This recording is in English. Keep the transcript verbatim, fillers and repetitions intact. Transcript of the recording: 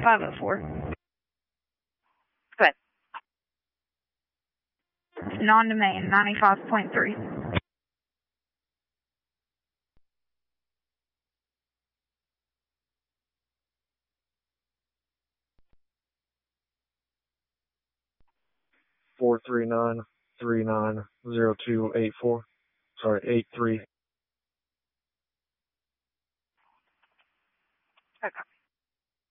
five oh four. Good. Non-domain, ninety-five point three. Four three nine three nine zero two eight four. Sorry, eight three.